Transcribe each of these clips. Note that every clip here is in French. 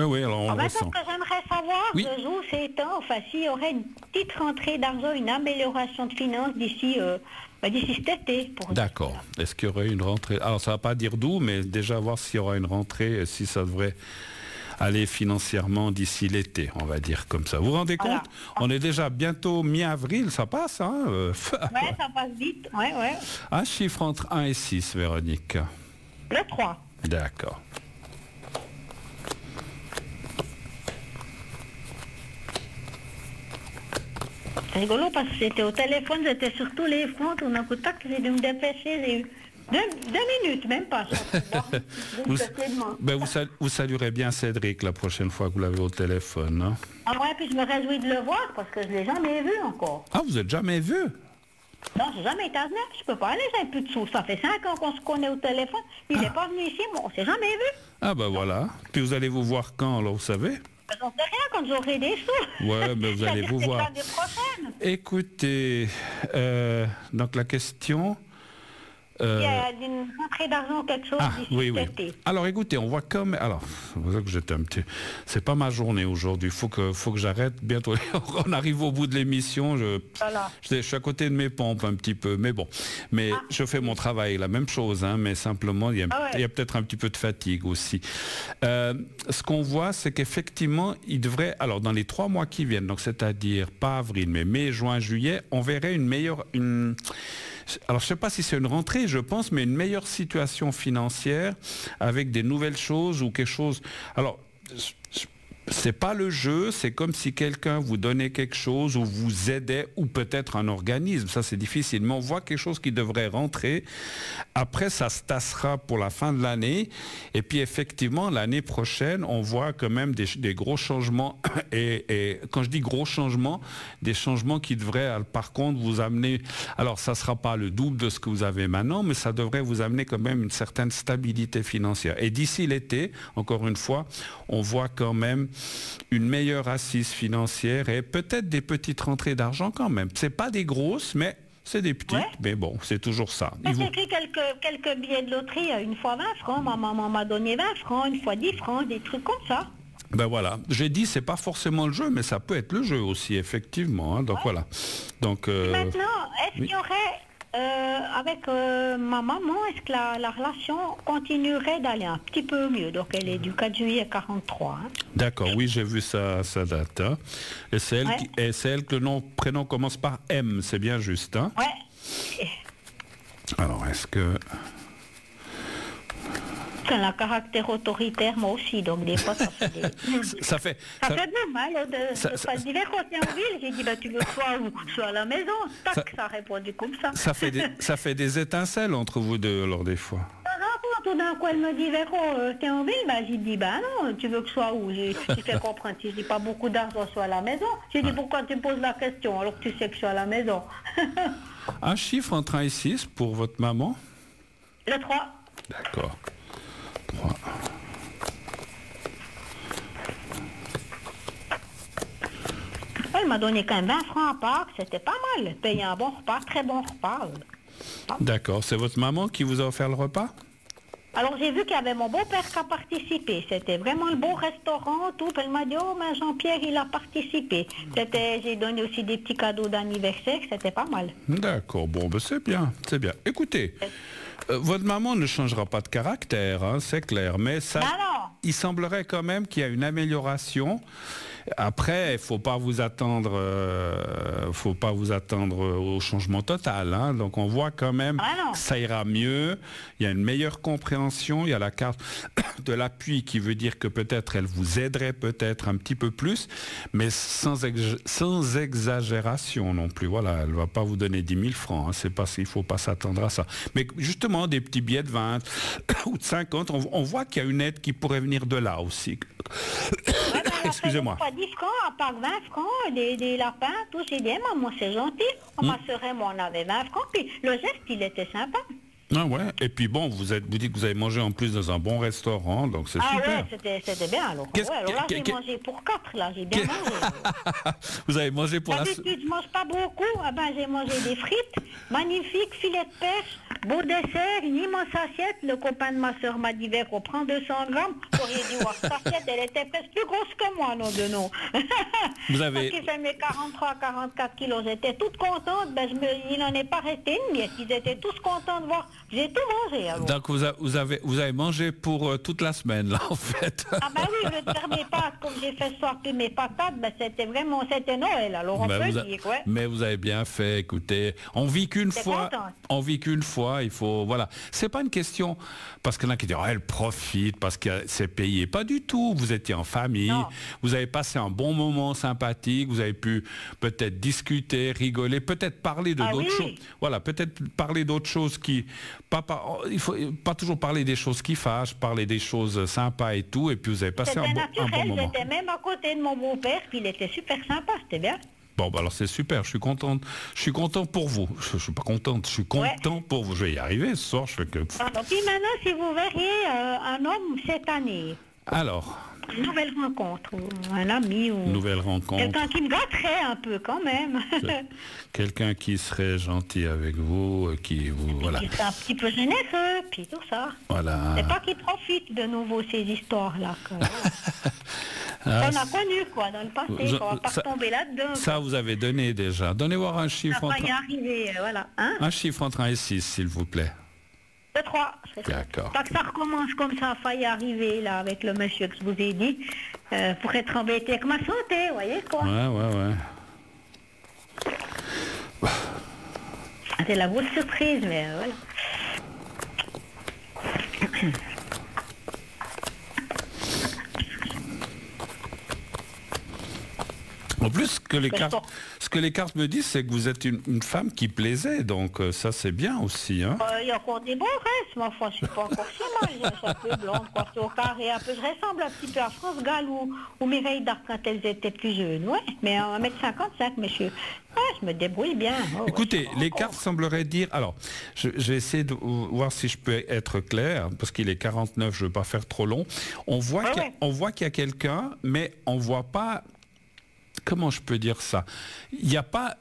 Oui, oui, alors on le Maintenant, ressent. ce que j'aimerais savoir, Oui. de jour ces temps, enfin, s'il y aurait une petite rentrée d'argent, une amélioration de finances d'ici d'ici cet été. D'accord. Est-ce qu'il y aurait une rentrée? Alors, ça ne va pas dire d'où, mais déjà voir s'il y aura une rentrée, et si ça devrait aller financièrement d'ici l'été, on va dire comme ça. Vous vous rendez Voilà. compte? On est déjà bientôt mi-avril, ça passe, hein? Ouais, ça passe vite. Ouais, ouais. Un chiffre entre 1 et 6, Véronique. Le 3. D'accord. C'est rigolo parce que c'était au téléphone, j'étais sur tous les fronts, tout d'un coup, tac, j'ai dû me dépêcher, j'ai eu deux minutes, même pas. Vous saluerez bien Cédric la prochaine fois que vous l'avez au téléphone. Hein? Ah ouais, puis je me réjouis de le voir parce que je ne l'ai jamais vu encore. Ah, vous n'êtes jamais vu? Non, j'ai jamais été à Genève, je peux pas aller, j'ai plus de sous. Ça fait 5 ans qu'on se connaît au téléphone, il n'est pas venu ici, mais on s'est jamais vu. Ah ben voilà. Puis vous allez vous voir quand, alors vous savez? J'en sais rien quand j'aurai des sous. Ouais, mais vous allez vous C'est voir. l'année prochaine. Écoutez, donc la question... Il y a une rentrée d'argent, quelque chose d'ici oui. cet été. Alors écoutez, on voit comme... Alors, c'est pour ça que j'étais un petit... C'est pas ma journée aujourd'hui, faut que j'arrête bientôt. On arrive au bout de l'émission, Voilà. je suis à côté de mes pompes un petit peu, mais bon. Mais je fais mon travail, la même chose, hein, mais simplement, il y a peut-être un petit peu de fatigue aussi. Ce qu'on voit, c'est qu'effectivement, il devrait... Alors, dans les 3 mois qui viennent, donc c'est-à-dire pas avril, mais mai, juin, juillet, on verrait une meilleure... Alors, je ne sais pas si c'est une rentrée, je pense, mais une meilleure situation financière avec des nouvelles choses ou quelque chose... Alors, c'est pas le jeu, c'est comme si quelqu'un vous donnait quelque chose ou vous aidait, ou peut-être un organisme, ça c'est difficile, mais on voit quelque chose qui devrait rentrer. Après, ça se tassera pour la fin de l'année, et puis effectivement, l'année prochaine, on voit quand même des gros changements, et quand je dis gros changements, des changements qui devraient, par contre, vous amener, alors ça sera pas le double de ce que vous avez maintenant, mais ça devrait vous amener quand même une certaine stabilité financière. Et d'ici l'été, encore une fois, on voit quand même une meilleure assise financière et peut-être des petites rentrées d'argent quand même. C'est pas des grosses, mais c'est des petites. Mais bon, c'est toujours ça. J'ai pris quelques billets de loterie, une fois 20 francs, ma maman m'a donné 20 francs, une fois 10 francs, des trucs comme ça. Ben voilà, j'ai dit c'est pas forcément le jeu, mais ça peut être le jeu aussi, effectivement. Hein, donc voilà. Donc, maintenant, est-ce qu'il y aurait, avec ma maman, est-ce que la relation continuerait d'aller un petit peu mieux? Donc elle est du 4 juillet 43. Hein. D'accord, oui, j'ai vu sa date. Hein. Et c'est elle que le prénom commence par M, c'est bien juste. Hein? Ouais. Alors, est-ce que... C'est un caractère autoritaire, moi aussi, donc des fois ça fait des... ça fait de mal de pas dire quand t'es en ville, j'ai dit tu veux soit à la maison, tac, ça a répondu comme ça. Ça fait des étincelles entre vous deux, alors des fois. Tout d'un coup elle me dit Véro, t'es en ville, j'ai dit non, tu veux que je sois où? J'ai fait comprendre, si je dis pas beaucoup d'argent, soit à la maison. J'ai dit pourquoi tu me poses la question alors que tu sais que je suis à la maison. Un chiffre entre 1 et 6 pour votre maman? Le 3. D'accord. 3. Elle m'a donné quand même 20 francs à part, c'était pas mal. Payer un bon repas, très bon repas. D'accord, c'est votre maman qui vous a offert le repas? Alors j'ai vu qu'il y avait mon beau-père qui a participé. C'était vraiment le beau restaurant, tout. Elle m'a dit, oh mais Jean-Pierre, il a participé. J'ai donné aussi des petits cadeaux d'anniversaire, c'était pas mal. D'accord, bon, ben c'est bien, c'est bien. Écoutez, votre maman ne changera pas de caractère, hein, c'est clair, mais ça, il semblerait quand même qu'il y a une amélioration. Après, il faut pas vous attendre au changement total. Hein. Donc, on voit quand même que ça ira mieux. Il y a une meilleure compréhension. Il y a la carte de l'appui qui veut dire que peut-être elle vous aiderait peut-être un petit peu plus, mais sans exagération non plus. Voilà, elle va pas vous donner 10 000 francs. Hein. C'est pas, il faut pas s'attendre à ça. Mais justement, des petits billets de 20 ou de 50, on voit qu'il y a une aide qui pourrait venir de là aussi. Excusez-moi. Pas 10 francs, à part 20 francs, des lapins, tout. J'ai dit, maman, c'est gentil. Ma soeur et moi, on avait 20 francs, puis le geste, il était sympa. Ah ouais, et puis bon, vous dites que vous avez mangé en plus dans un bon restaurant, donc c'est super. Ah ouais, c'était bien alors. Alors là, j'ai mangé pour 4, là, j'ai bien mangé. Vous avez mangé pour la... D'habitude, je mange pas beaucoup, j'ai mangé des frites, magnifiques, filets de pêche, beau dessert, une immense assiette. Le copain de ma soeur m'a dit, on prend 200 grammes, auriez dû voir sa tête, elle était presque plus grosse que moi, non de non. Vous avez... Parce qu'il fait mes 43, 44 kilos, j'étais toute contente, il n'en est pas resté une miette, ils étaient tous contents de voir, j'ai tout mangé alors. Donc vous avez mangé pour toute la semaine, là, en fait. Ah ben oui, je vais faire mes pâtes, comme j'ai fait sortir mes patates, c'était Noël, alors on peut dire, ouais. Mais vous avez bien fait, écoutez, on vit qu'une fois, il faut, voilà. C'est pas une question, parce qu'il y en a qui disent, elle profite, parce que c'est payé. Pas du tout, vous étiez en famille, non. Vous avez passé un bon moment sympathique, vous avez pu peut-être discuter, rigoler, peut-être parler de d'autres choses. Voilà, peut-être parler d'autres choses qui... il faut pas toujours parler des choses qui fâchent, parler des choses sympas et tout, et puis vous avez passé un bon moment. J'étais même à côté de mon beau-père, puis il était super sympa, c'était bien. Bon, bah alors c'est super, je suis content pour vous. Je suis pas contente, je suis content pour vous. Je vais y arriver ce soir, je fais que... Alors, puis maintenant, si vous verriez un homme cette année... Alors... Une nouvelle rencontre, un ami ou... Nouvelle rencontre. Quelqu'un qui me gâterait un peu quand même. Quelqu'un qui serait gentil avec vous, qui vous... Voilà. Qui serait un petit peu généreux, puis tout ça. Voilà. C'est pas qu'il profite de nouveau ces histoires-là. On a connu, quoi, dans le passé. On va pas tomber là-dedans. Ça, vous avez donné déjà. Donnez voir un chiffre. Ça va y arriver, voilà. Hein? Un chiffre entre 1 et 6, s'il vous plaît. Le 3. D'accord. Pas que ça recommence comme ça, faille arriver là avec le monsieur que je vous ai dit, pour être embêté avec ma santé, vous voyez quoi. Ouais. C'est la grosse surprise, mais voilà. En plus, ce que les cartes me disent, c'est que vous êtes une femme qui plaisait, donc ça c'est bien aussi. Hein. Il y a encore des bons restes, mais enfin, je suis pas encore si mal. J'ai un peu blonde, coiffée au carré, un peu. Je ressemble un petit peu à France Gall ou Mireille d'Arc quand elles étaient plus jeunes, ouais. Mais à 1m55, monsieur. Je me débrouille bien. Écoutez, les cartes sembleraient dire... Alors, je vais essayer de voir si je peux être clair, parce qu'il est 49, je ne veux pas faire trop long. On voit qu'il y a quelqu'un, mais on ne voit pas... Comment je peux dire ça? Il n'y a pas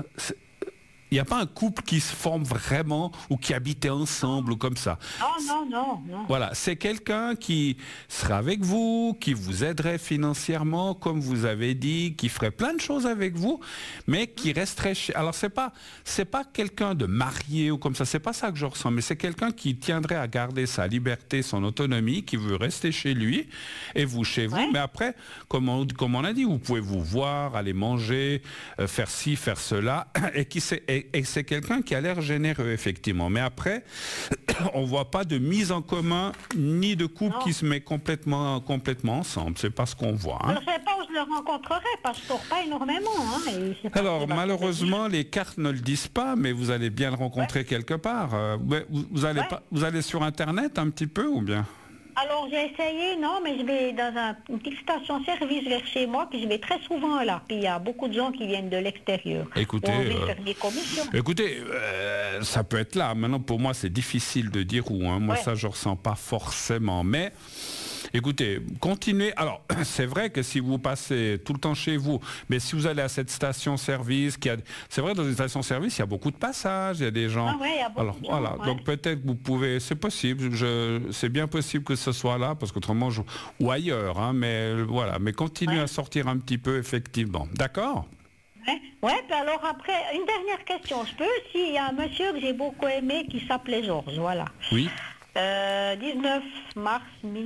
un couple qui se forme vraiment ou qui habitait ensemble ou comme ça. Non. Voilà, c'est quelqu'un qui serait avec vous, qui vous aiderait financièrement, comme vous avez dit, qui ferait plein de choses avec vous, mais qui resterait chez... Alors, c'est pas quelqu'un de marié ou comme ça, c'est pas ça que je ressens, mais c'est quelqu'un qui tiendrait à garder sa liberté, son autonomie, qui veut rester chez lui et vous chez vous. Mais après, comme on a dit, vous pouvez vous voir, aller manger, faire ci, faire cela, et c'est quelqu'un qui a l'air généreux, effectivement. Mais après, on voit pas de mise en commun, ni de couple qui se met complètement ensemble. C'est pas ce qu'on voit. Hein. Je ne sais pas où je le rencontrerai, parce que je ne sors pas énormément. Hein, alors, malheureusement, les cartes ne le disent pas, mais vous allez bien le rencontrer quelque part. Vous allez sur Internet un petit peu, ou bien? Alors j'ai essayé, non, mais je vais dans une petite station-service vers chez moi, puis je vais très souvent là. Puis il y a beaucoup de gens qui viennent de l'extérieur. Écoutez, faire des commissions. Écoutez, ça peut être là. Maintenant, pour moi, c'est difficile de dire où. Hein. Moi, ça, je ne ressens pas forcément. Mais... Écoutez, continuez. Alors, c'est vrai que si vous passez tout le temps chez vous, mais si vous allez à cette station-service, c'est vrai, dans une station-service, il y a beaucoup de passages, il y a des gens... il y a beaucoup de gens, voilà, donc peut-être vous pouvez... C'est possible, c'est bien possible que ce soit là, parce qu'autrement, ou ailleurs, hein, mais voilà. Mais continuez à sortir un petit peu, effectivement. D'accord ? Oui, puis alors après, une dernière question. Je peux, s'il y a un monsieur que j'ai beaucoup aimé qui s'appelait Georges, voilà. Oui. 19 mars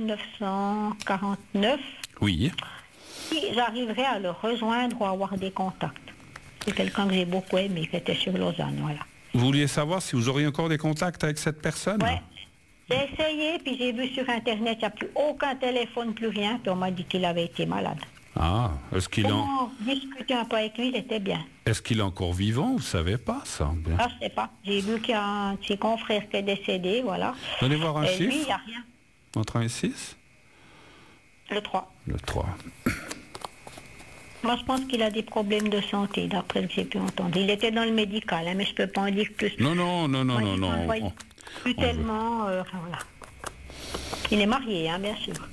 1949. Oui. Si j'arriverai à le rejoindre ou à avoir des contacts. C'est quelqu'un que j'ai beaucoup aimé, qui était sur Lausanne, voilà. Vous vouliez savoir si vous auriez encore des contacts avec cette personne? Oui. J'ai essayé, puis j'ai vu sur Internet, il n'y a plus aucun téléphone, plus rien, puis on m'a dit qu'il avait été malade. Ah, est-ce qu'il discuter un peu avec lui, c'était bien. Est-ce qu'il est encore vivant? Vous ne savez pas ça? Ah, je ne sais pas. J'ai vu qu'il y a un de ses confrères qui est décédé, voilà. Donnez voir un chiffre. Lui, il n'y a rien. Entre 1 et 6? Le 3. Le 3. Moi, je pense qu'il a des problèmes de santé, d'après ce que j'ai pu entendre. Il était dans le médical, hein, mais je ne peux pas en dire plus. Non. Plus tellement, voilà. Il est marié, hein, bien sûr.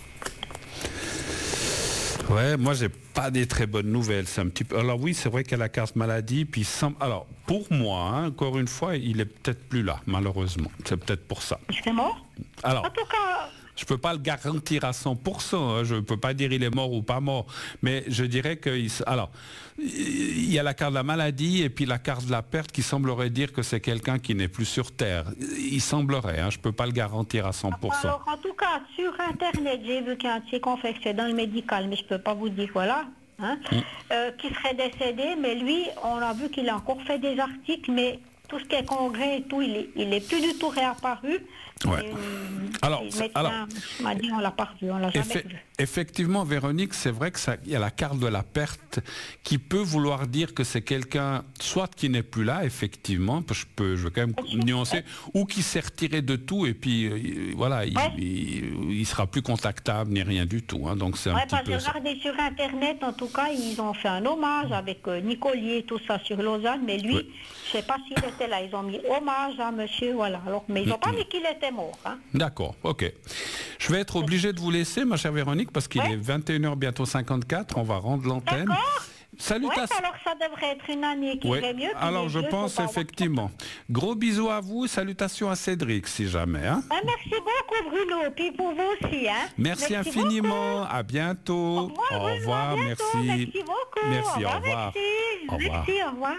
Ouais, moi j'ai pas des très bonnes nouvelles. C'est un petit peu. Alors oui, c'est vrai qu'elle a la carte maladie, puis alors pour moi, hein, encore une fois, il est peut-être plus là, malheureusement. C'est peut-être pour ça. C'est mort. Alors. En tout cas, Je ne peux pas le garantir à 100%, hein. Je ne peux pas dire il est mort ou pas mort, mais je dirais que... Alors, il y a la carte de la maladie et puis la carte de la perte qui semblerait dire que c'est quelqu'un qui n'est plus sur Terre. Il semblerait, hein, je ne peux pas le garantir à 100%. Alors, en tout cas, sur Internet, j'ai vu qu'il y a un de ses confrères, c'est dans le médical, mais je ne peux pas vous dire, voilà, hein, qui serait décédé, mais lui, on a vu qu'il a encore fait des articles, mais tout ce qui est congrès et tout, il est plus du tout réapparu. Ouais. Alors, m'a dit on l'a pas revu, on l'a jamais vu. Effectivement, Véronique, c'est vrai que il y a la carte de la perte qui peut vouloir dire que c'est quelqu'un, soit qui n'est plus là, effectivement, je veux quand même nuancer, ou qui s'est retiré de tout et puis voilà, il sera plus contactable ni rien du tout. Hein, donc c'est un petit peu. J'ai regardé sur Internet, en tout cas, ils ont fait un hommage avec Nicolier, tout ça sur Lausanne, mais lui, je ne sais pas s'il était là. Ils ont mis hommage à monsieur, voilà. Alors, mais ils n'ont pas dit qu'il était mort. Hein. D'accord, ok. Je vais être obligé de vous laisser, ma chère Véronique, parce qu'il est 21h, bientôt 54. On va rendre l'antenne. D'accord. Salutations. Alors ça devrait être une année qui irait mieux. Alors je pense effectivement. Gros bisous à vous, salutations à Cédric si jamais. Hein. Merci beaucoup Bruno, puis pour vous aussi. Hein. Merci infiniment, à bientôt. Au revoir, merci. Merci beaucoup. Merci, au revoir. Merci, au revoir.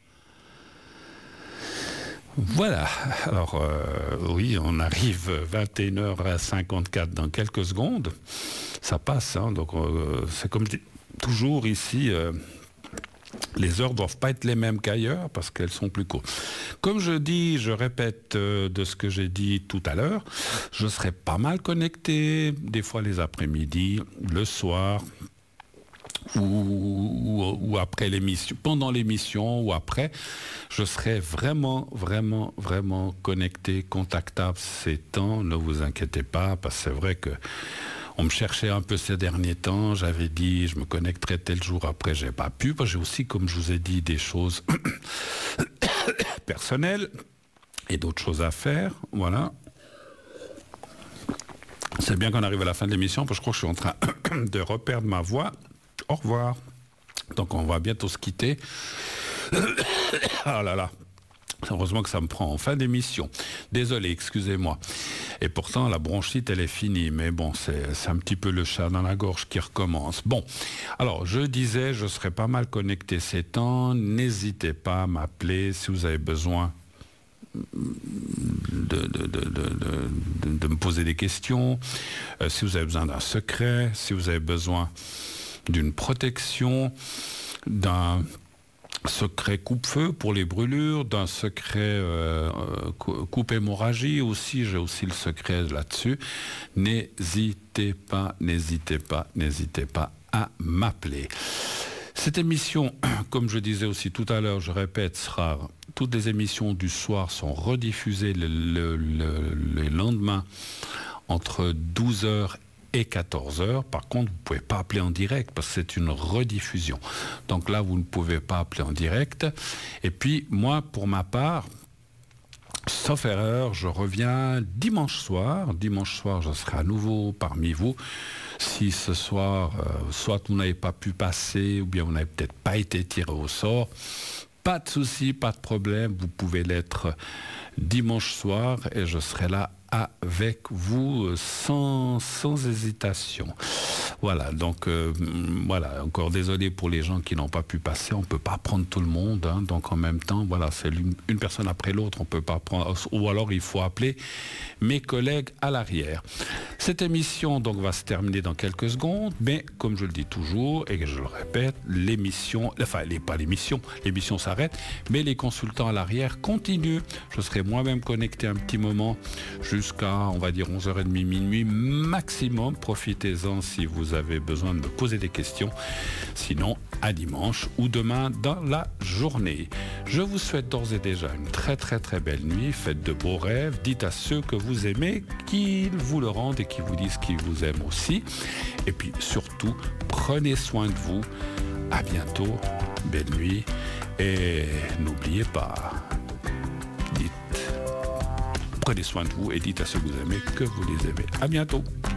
Voilà, alors oui, on arrive 21h54 dans quelques secondes. Ça passe, hein, donc c'est comme toujours ici, les heures ne doivent pas être les mêmes qu'ailleurs parce qu'elles sont plus courtes. Comme je dis, je répète de ce que j'ai dit tout à l'heure, je serai pas mal connecté, des fois les après-midi, le soir, ou après l'émission, pendant l'émission ou après, je serai vraiment connecté, contactable ces temps, ne vous inquiétez pas, parce que c'est vrai que on me cherchait un peu ces derniers temps, j'avais dit je me connecterai tel jour, après j'ai pas pu, parce que j'ai aussi, comme je vous ai dit, des choses personnelles et d'autres choses à faire, voilà. C'est bien qu'on arrive à la fin de l'émission, parce que je crois que je suis en train de reperdre ma voix. Au revoir. Donc on va bientôt se quitter. Ah là là. Heureusement que ça me prend en fin d'émission. Désolé, excusez-moi. Et pourtant, la bronchite, elle est finie. Mais bon, c'est un petit peu le chat dans la gorge qui recommence. Bon, alors, je disais, je serai pas mal connecté ces temps. N'hésitez pas à m'appeler si vous avez besoin de me poser des questions. Si vous avez besoin d'un secret, si vous avez besoin d'une protection, d'un secret coupe-feu pour les brûlures, d'un secret coupe-hémorragie aussi, j'ai aussi le secret là-dessus. N'hésitez pas à m'appeler. Cette émission, comme je disais aussi tout à l'heure, je répète, toutes les émissions du soir sont rediffusées le lendemain entre 12h et 14h. Par contre, vous ne pouvez pas appeler en direct parce que c'est une rediffusion. Donc là, vous ne pouvez pas appeler en direct. Et puis, moi, pour ma part, sauf erreur, je reviens dimanche soir. Dimanche soir, je serai à nouveau parmi vous. Si ce soir, soit vous n'avez pas pu passer, ou bien vous n'avez peut-être pas été tiré au sort, pas de souci, pas de problème. Vous pouvez l'être dimanche soir et je serai là avec vous sans hésitation. Voilà, donc voilà, encore désolé pour les gens qui n'ont pas pu passer, on ne peut pas prendre tout le monde, hein, donc en même temps, voilà, c'est une personne après l'autre, on peut pas prendre, ou alors il faut appeler mes collègues à l'arrière. Cette émission donc va se terminer dans quelques secondes, mais comme je le dis toujours, et que je le répète, l'émission s'arrête, mais les consultants à l'arrière continuent. Je serai moi-même connecté un petit moment, jusqu'à, on va dire, 11h30, minuit maximum. Profitez-en si vous avez besoin de me poser des questions. Sinon, à dimanche ou demain dans la journée. Je vous souhaite d'ores et déjà une très belle nuit. Faites de beaux rêves. Dites à ceux que vous aimez qu'ils vous le rendent et qu'ils vous disent qu'ils vous aiment aussi. Et puis surtout, prenez soin de vous. À bientôt. Belle nuit. Et n'oubliez pas, prenez soin de vous et dites à ceux que vous aimez que vous les aimez. À bientôt.